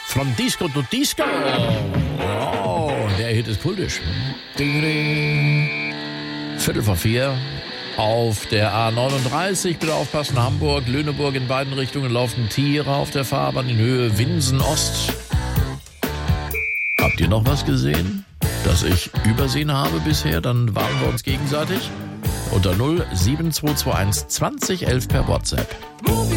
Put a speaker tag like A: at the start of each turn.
A: From Disco to Disco. Oh, der Hit ist kultisch. Ding, ding. 3:45 auf der A39. Bitte aufpassen, Hamburg, Lüneburg in beiden Richtungen laufen Tiere auf der Fahrbahn in Höhe Winsen Ost. Habt ihr noch was gesehen, das ich übersehen habe bisher? Dann warnen wir uns gegenseitig. Unter 07221 20 11 per WhatsApp.